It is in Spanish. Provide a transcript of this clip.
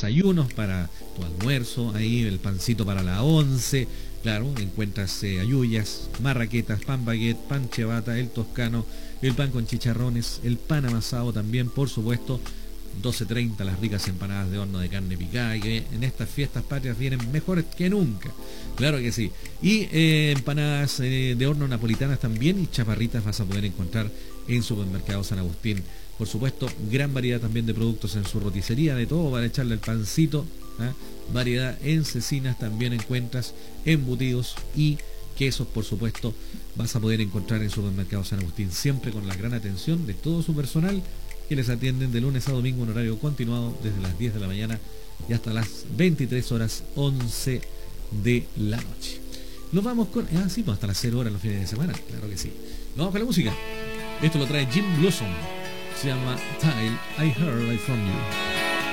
desayunos, para tu almuerzo, ahí el pancito para la 11. Claro, encuentras ayuyas, marraquetas, pan baguette, pan ciabatta, el toscano, el pan con chicharrones, el pan amasado también, por supuesto. 12:30 las ricas empanadas de horno de carne picada, que en estas fiestas patrias vienen mejores que nunca. Claro que sí. Y empanadas de horno napolitanas también, y chaparritas vas a poder encontrar en Supermercado San Agustín. Por supuesto, gran variedad también de productos en su roticería, de todo para echarle el pancito, ¿ah? Variedad en cecinas también encuentras, embutidos y quesos, por supuesto, vas a poder encontrar en Supermercado San Agustín, siempre con la gran atención de todo su personal, que les atienden de lunes a domingo en horario continuado desde las 10 de la mañana y hasta las 23:11 de la noche. Nos vamos con... sí, pues hasta las 0 horas los fines de semana, claro que sí. Nos vamos con la música. Esto lo trae Jim Blossom. Se llama Tile I Heard Right From You.